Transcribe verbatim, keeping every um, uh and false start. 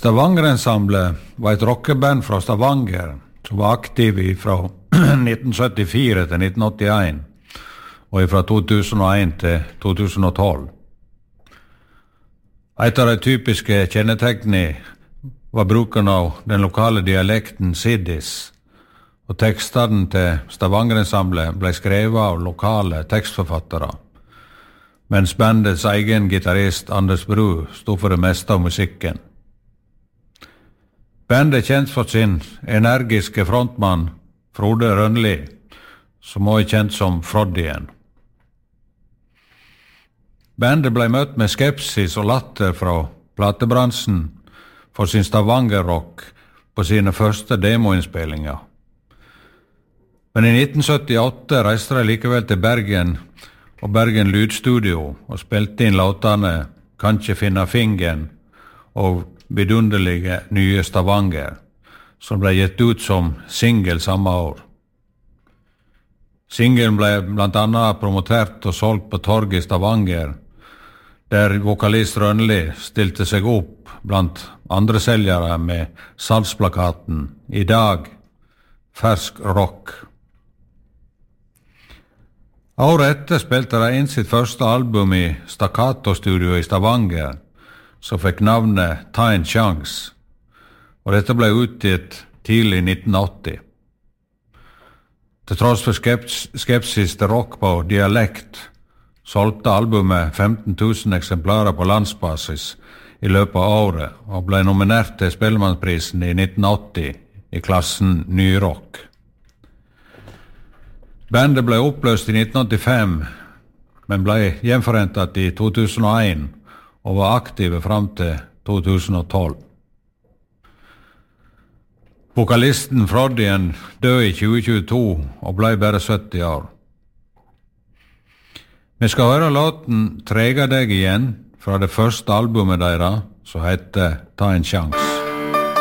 Stavanger-ensemblet var et rockeband fra Stavanger som var aktiv fra nitten syttifire til nitten åttien og fra to tusen og en til to tusen og tolv. Et av de typiske kjennetegnene var bruken av den lokale dialekten siddis, og tekstene til Stavanger-ensemblet ble skrevet av lokale tekstforfattere, mens bandets egen gitarist Anders Bru stod for det meste av musikken. Bandet er kjent for sin energiske frontmann Frode Rønli, som også er kjent som Froddien. Bandet ble møtt med skepsis og latter fra platebransjen for sin Stavanger-rock på sine første demoinnspillinger. Men i nitten syttiåtte reiste de likevel til Bergen og Bergen Lydstudio og spilte inn låtene Kan ikke finne fingeren og Vidunderlige nye Stavanger, som ble gitt ut som single samme år. Singelen ble blant annet promotert og solgt på torget i Stavanger, der vokalist Rønli stilte seg opp blant andre seljere med salgsplakaten I dag, fersk rock. Året etter spilte de inn sitt første album i Staccato-studio i Stavanger, som fikk navnet Ta en Chance, og dette ble utgitt tidlig i nitten åtti. Til tross for skeps- skepsis til rock på dialekt, solgte albumet femten tusen eksemplarer på landsbasis i løpet av året, og ble nominert til Spellemannsprisen i nitten åtti i klassen Ny Rock. Bandet ble oppløst i nitten åttifem, men ble gjenforentet i to tusen og en, og var aktive fram til to tusen og tolv. Vokalisten Froddien døde i tjue tjueto og ble bare sytti år. Vi skal høre låten Trega deg igjen fra det første albumet deres, som heter Ta en Chance.